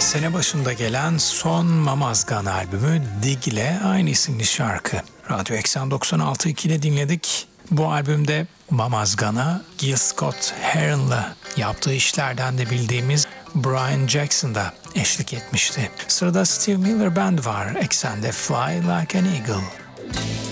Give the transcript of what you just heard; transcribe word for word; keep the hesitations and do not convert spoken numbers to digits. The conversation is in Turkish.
Sene başında gelen son Mamazgan albümü Dig ile aynı isimli şarkı. Radyo Eksen doksan altı nokta iki ile dinledik. Bu albümde Mamazgan'a Gil Scott-Heron'la yaptığı işlerden de bildiğimiz Brian Jackson da eşlik etmişti. Sırada Steve Miller Band var. Eksende Fly Like an Eagle.